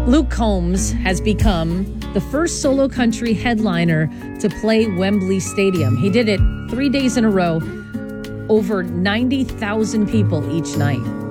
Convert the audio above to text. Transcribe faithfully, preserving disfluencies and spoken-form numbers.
Luke Combs has become the first solo country headliner to play Wembley Stadium. He did it three days in a row, over ninety thousand people each night.